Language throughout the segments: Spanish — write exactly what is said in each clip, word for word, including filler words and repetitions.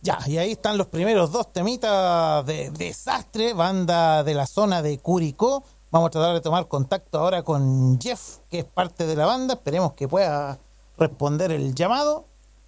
Ya, y ahí están los primeros dos temitas de Desastre, banda de la zona de Curicó. Vamos a tratar de tomar contacto ahora con Jeff, que es parte de la banda. Esperemos que pueda responder el llamado.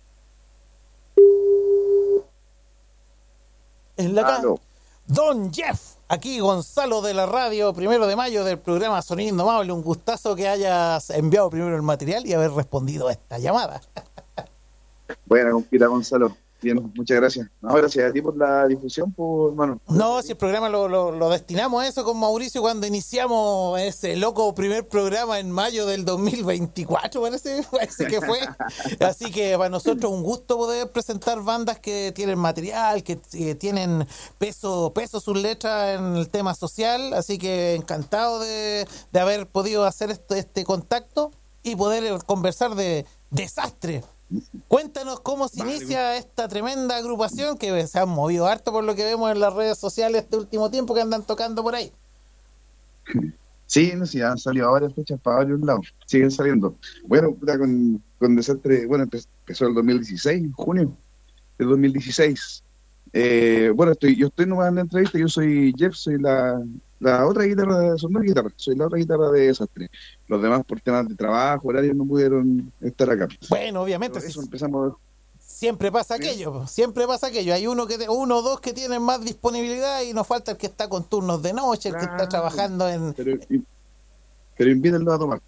En la ca- Don Jeff, aquí Gonzalo de la radio, primero de mayo del programa Sonido Indomable. Un gustazo que hayas enviado primero el material y haber respondido a esta llamada. Buena, compita Gonzalo. Bien, muchas gracias. No, gracias a ti por la difusión, pues, hermano. No, si el programa lo, lo, lo destinamos a eso con Mauricio cuando iniciamos ese loco primer programa en mayo del dos mil veinticuatro, parece, parece que fue. Así que para nosotros un gusto poder presentar bandas que tienen material, que, que tienen peso, peso sus letras en el tema social. Así que encantado de, de haber podido hacer este, este contacto y poder conversar de Desastre. Cuéntanos cómo se vale. inicia esta tremenda agrupación que se han movido harto por lo que vemos en las redes sociales este último tiempo que andan tocando por ahí. Sí, no, sí, han salido a varias fechas para varios lados, siguen saliendo. Bueno, con, con Desastre, bueno, empezó el dos mil dieciséis, en junio del dos mil dieciséis. Eh, bueno, estoy, yo estoy nomás en la entrevista, yo soy Jeff, soy la, la otra guitarra, son dos guitarras, soy la otra guitarra de Desastre. Los demás por temas de trabajo, horarios, no pudieron estar acá. Bueno, obviamente. Pero eso empezamos. Siempre pasa ¿Sí? aquello, siempre pasa aquello. Hay uno que te, uno o dos que tienen más disponibilidad y nos falta el que está con turnos de noche, el claro, que está trabajando en. Pero, pero invítenlo a tomar.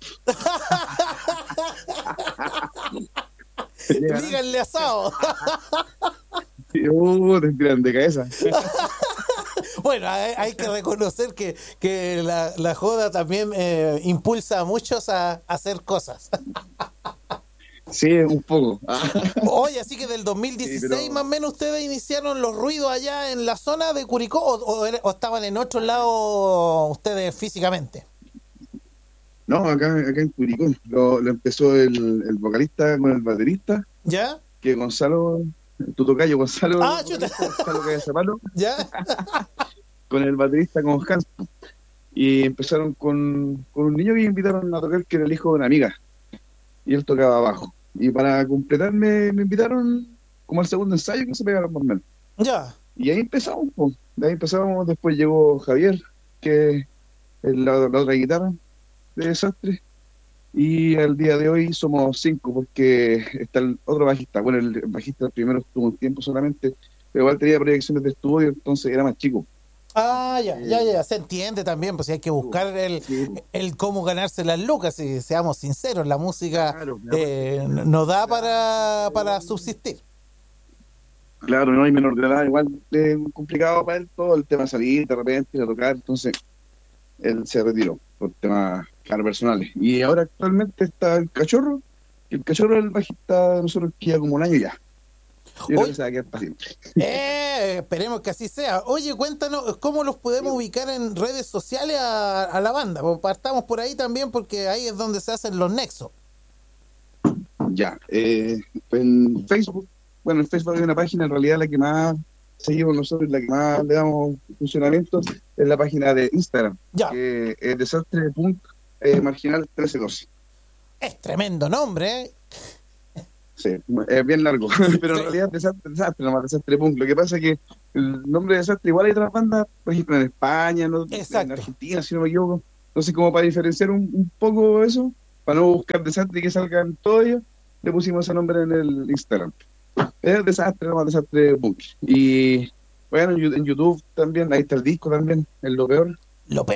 Díganle asado. Uh, te tiran de cabeza. Bueno, hay, hay que reconocer que, que la, la joda también eh, impulsa a muchos a, a hacer cosas. Sí, un poco. Oye, así que del dos mil dieciséis sí, pero... más o menos ustedes iniciaron los ruidos allá en la zona de Curicó o, o, o estaban en otro lado ustedes físicamente. No, acá, acá en Curicó. Lo, lo empezó el, el vocalista con el baterista. ¿Ya? Que Gonzalo, tu tocayo Gonzalo. Ah, chuta. Gonzalo Cabezapalo. ¿Ya? Con el baterista, con Hans. Y empezaron con, con un niño que invitaron a tocar, que era el hijo de una amiga. Y él tocaba abajo. Y para completarme me invitaron como al segundo ensayo que se pegaron por menos. Ya. Y ahí empezamos, pues. De ahí empezamos, después llegó Javier, que es la, la otra guitarra de Desastre. Y al día de hoy somos cinco, porque está el otro bajista. Bueno, el bajista primero estuvo un tiempo solamente, pero igual tenía proyecciones de estudio, entonces era más chico. Ah, ya, ya, ya, se entiende también, pues hay que buscar el, sí. el cómo ganarse las lucas, si seamos sinceros, la música claro, claro. Eh, no da para, para subsistir. Claro, no hay menor de edad, igual es complicado para él todo el tema de salir, de repente, de tocar, entonces él se retiró por temas, claro, personales. Y ahora actualmente está el Cachorro, y el Cachorro es el bajista de nosotros que lleva como un año ya. Yo creo que se va a quedar para siempre. Eh, esperemos que así sea. Oye, cuéntanos cómo los podemos ubicar en redes sociales a, a la banda. Partamos por ahí también porque ahí es donde se hacen los nexos. Ya, eh, en Facebook, bueno, en Facebook hay una página, en realidad la que más seguimos nosotros, la que más le damos funcionamiento, es la página de Instagram, ya. que es desastre punto marginal mil trescientos doce. Es tremendo nombre, ¿eh? Sí, es bien largo, pero en realidad desastre, desastre, nomás desastre punk. Lo que pasa es que el nombre de Desastre igual hay otras bandas, por ejemplo en España, ¿no? En Argentina, si no me equivoco. Entonces, como para diferenciar un, un poco eso, para no buscar Desastre y que salgan todos ellos, le pusimos ese nombre en el Instagram. Es Desastre, nomás Desastre punk. Y bueno, en YouTube también, ahí está el disco también, es lo peor. Lo peor.